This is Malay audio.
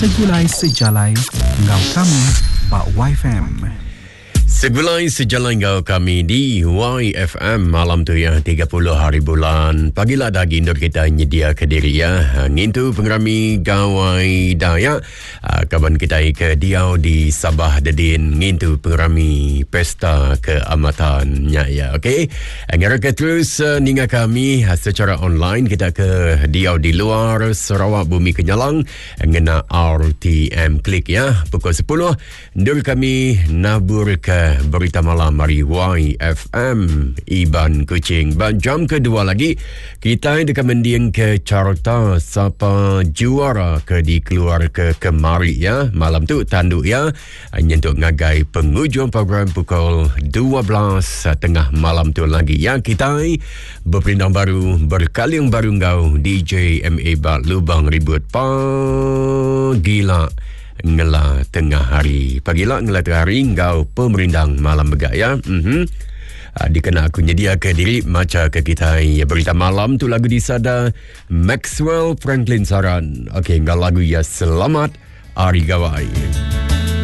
Segulai sejalai ngau kami Bak YFM. Segulai sejalan kau kami di YFM malam tu ya 30 hari bulan pagilah dagi untuk kita nyedia ke diri ya ngintu pengerami gawai daya kaban kita ke diau di Sabah Dedin ngintu pengerami pesta keamatannya ya okey ngara ke terus ninga kami secara online kita ke diau di luar Sarawak Bumi Kenyalang ngena RTM klik ya pukul 10 ndur kami nabur ke berita malam hari YFM Iban Kuching. Dan jam kedua lagi kita dekat mendiang ke carta siapa juara ke dikeluar ke kemari ya. Malam tu tanduk ya. Nyentuk ngagai penghujung program pukul 12 tengah malam tu lagi ya. Kita berpindang baru berkaliang baru ngau DJ MA Bat Lubang Ribut Pagila ngela tengah hari pagilah ngela tengah hari ngau pemerindang malam begak ya dikena aku nyedia ke diri macam ke kita berita malam tu lagu disada Maxwell Franklin Saran okey ngau lagu ya selamat hari gawai.